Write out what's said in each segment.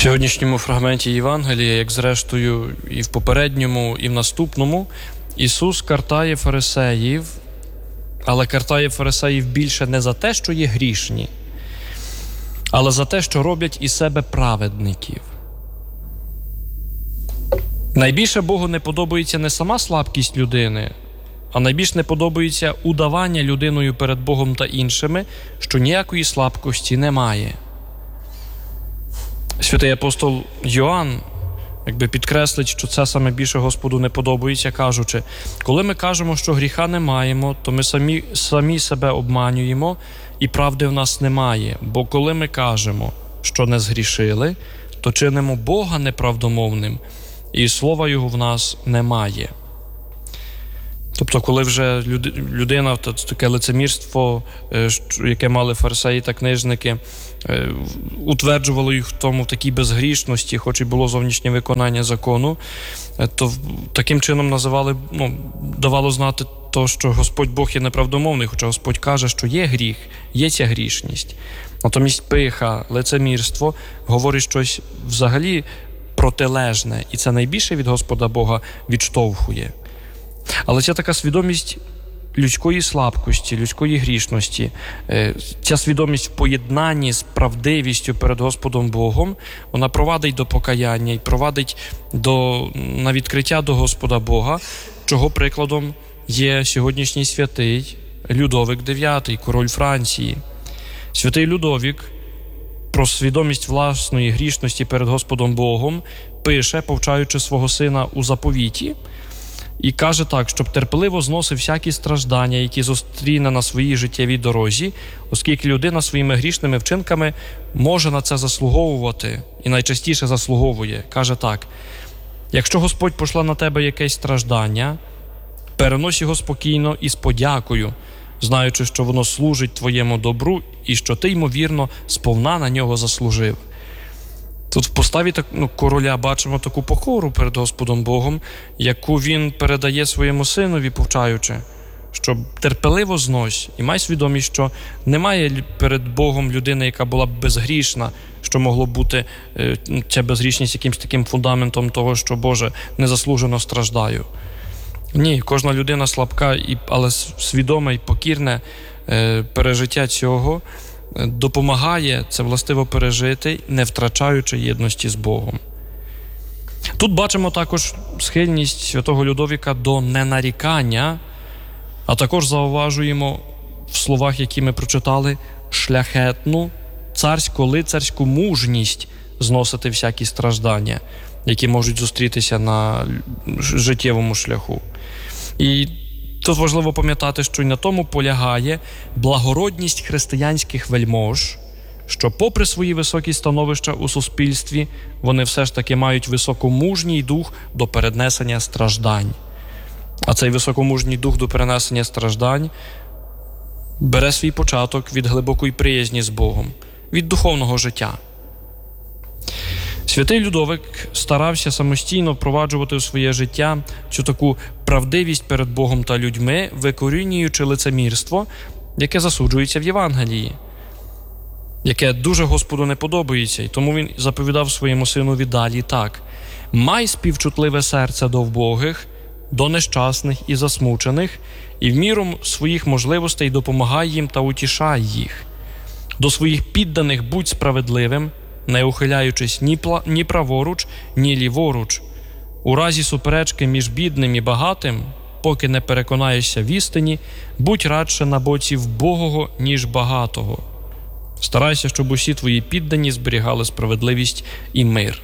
сьогоднішньому фрагменті Євангелія, як зрештою і в попередньому, і в наступному, Ісус картає фарисеїв, але картає фарисеїв більше не за те, що є грішні, але за те, що роблять із себе праведників. Найбільше Богу не подобається не сама слабкість людини, а найбільш не подобається удавання людиною перед Богом та іншими, що ніякої слабкості немає. Святий апостол Йоанн підкреслить, що це саме більше Господу не подобається, кажучи: коли ми кажемо, що гріха не маємо, то ми самі себе обманюємо, і правди в нас немає. Бо коли ми кажемо, що не згрішили, то чинимо Бога неправдомовним, і слова Його в нас немає. Тобто, коли вже людина, таке лицемірство, яке мали фарисеї та книжники, утверджувало їх в такій безгрішності, хоч і було зовнішнє виконання закону, то таким чином давало знати то, що Господь Бог є неправдомовний, хоча Господь каже, що є гріх, є ця грішність. Натомість пиха, лицемірство говорить щось взагалі протилежне, і це найбільше від Господа Бога відштовхує. Але ця така свідомість людської слабкості, людської грішності, ця свідомість в поєднанні з правдивістю перед Господом Богом, вона провадить до покаяння і провадить на відкриття до Господа Бога, чого прикладом є сьогоднішній святий Людовик IX, король Франції. Святий Людовік про свідомість власної грішності перед Господом Богом пише, повчаючи свого сина у заповіті, і каже так: щоб терпеливо зносив всякі страждання, які зустріне на своїй життєвій дорозі, оскільки людина своїми грішними вчинками може на це заслуговувати, і найчастіше заслуговує. Каже так: якщо Господь пошле на тебе якесь страждання, перенось його спокійно і з подякою, знаючи, що воно служить твоєму добру і що ти, ймовірно, сповна на нього заслужив. Тут в поставі короля бачимо таку покору перед Господом Богом, яку він передає своєму синові, повчаючи, що терпеливо знось і май свідомість, що немає перед Богом людини, яка була б безгрішна, що могло бути ця безгрішність якимось таким фундаментом того, що, Боже, незаслужено страждаю. Ні, кожна людина слабка, але свідоме і покірне пережиття цього допомагає це властиво пережити, не втрачаючи єдності з Богом. Тут бачимо також схильність святого Людовіка до ненарікання, а також зауважуємо в словах, які ми прочитали, шляхетну, царсько-лицарську мужність зносити всякі страждання, які можуть зустрітися на життєвому шляху. І тут важливо пам'ятати, що й на тому полягає благородність християнських вельмож, що попри свої високі становища у суспільстві, вони все ж таки мають високомужній дух до перенесення страждань. А цей високомужній дух до перенесення страждань бере свій початок від глибокої приязні з Богом, від духовного життя. Святий Людовик старався самостійно впроваджувати у своє життя цю таку правдивість перед Богом та людьми, викорінюючи лицемірство, яке засуджується в Євангелії, яке дуже Господу не подобається. І тому він заповідав своєму синові далі так: «Май співчутливе серце до вбогих, до нещасних і засмучених, і в міру своїх можливостей допомагай їм та утішай їх. До своїх підданих будь справедливим, не ухиляючись ні праворуч, ні ліворуч. У разі суперечки між бідним і багатим, поки не переконаєшся в істині, будь радше на боці вбогого, ніж багатого. Старайся, щоб усі твої піддані зберігали справедливість і мир».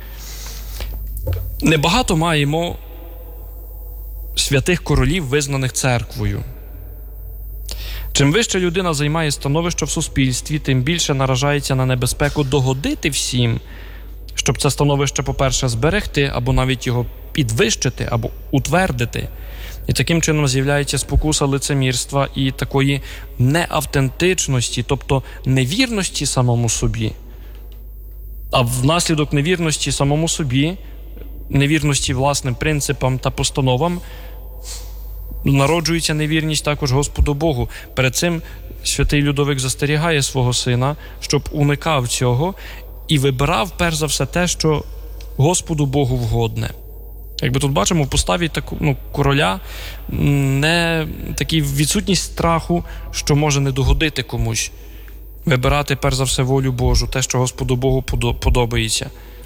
Небагато маємо святих королів, визнаних церквою. Чим вище людина займає становище в суспільстві, тим більше наражається на небезпеку догодити всім, щоб це становище, по-перше, зберегти, або навіть його підвищити, або утвердити. І таким чином з'являється спокуса лицемірства і такої неавтентичності, тобто невірності самому собі. А внаслідок невірності самому собі, невірності власним принципам та постановам, народжується невірність також Господу Богу. Перед цим святий Людовик застерігає свого сина, щоб уникав цього і вибирав, перш за все, те, що Господу Богу вгодне. Якби тут бачимо в поставі короля не такий відсутність страху, що може не догодити комусь. Вибирати, перш за все, волю Божу, те, що Господу Богу подобається.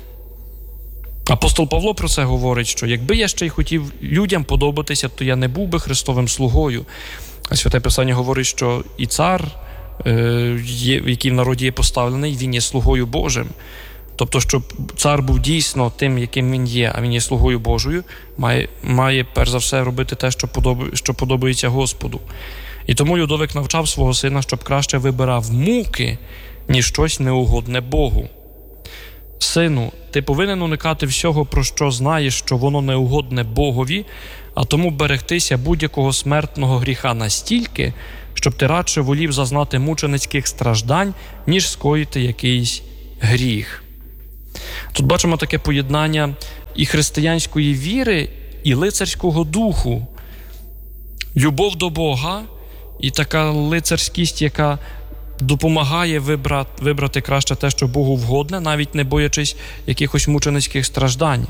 Апостол Павло про це говорить, що якби я ще й хотів людям подобатися, то я не був би Христовим слугою. А Святе Писання говорить, що і цар, який в народі є поставлений, він є слугою Божим. Тобто, щоб цар був дійсно тим, яким він є, а він є слугою Божою, має перш за все робити те, що подобається Господу. І тому Людовик навчав свого сина, щоб краще вибирав муки, ніж щось неугодне Богу. Сину, ти повинен уникати всього, про що знаєш, що воно неугодне Богові, а тому берегтися будь-якого смертного гріха настільки, щоб ти радше волів зазнати мученицьких страждань, ніж скоїти якийсь гріх. Тут бачимо таке поєднання і християнської віри, і лицарського духу. Любов до Бога і така лицарськість, яка допомагає вибрати краще те, що Богу вгодне, навіть не боячись якихось мученицьких страждань.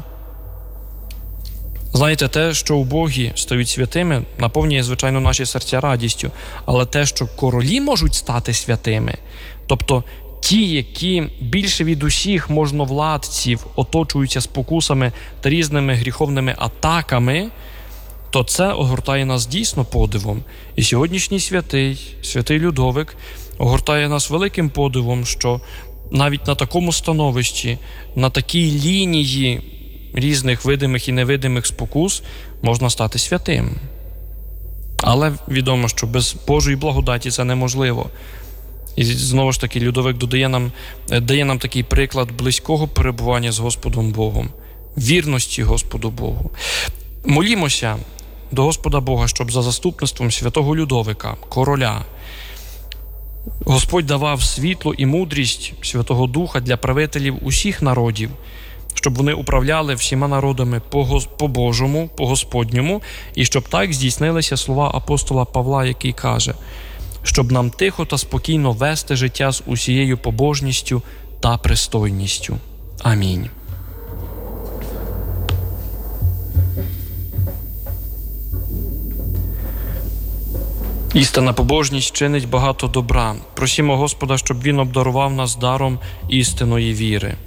Знаєте, те, що у Богі стають святими, наповнює, звичайно, наші серця радістю. Але те, що королі можуть стати святими, тобто ті, які більше від усіх можновладців оточуються спокусами та різними гріховними атаками, то це огортає нас дійсно подивом. І сьогоднішній святий Людовик, огортає нас великим подивом, що навіть на такому становищі, на такій лінії різних видимих і невидимих спокус можна стати святим. Але відомо, що без Божої благодаті це неможливо. І знову ж таки Людовик дає нам такий приклад близького перебування з Господом Богом, вірності Господу Богу. Молімося до Господа Бога, щоб за заступництвом святого Людовика, короля, Господь давав світло і мудрість Святого Духа для правителів усіх народів, щоб вони управляли всіма народами по-божому, по-господньому, і щоб так здійснилися слова апостола Павла, який каже, щоб нам тихо та спокійно вести життя з усією побожністю та пристойністю. Амінь. Істинна побожність чинить багато добра. Просімо Господа, щоб Він обдарував нас даром істинної віри.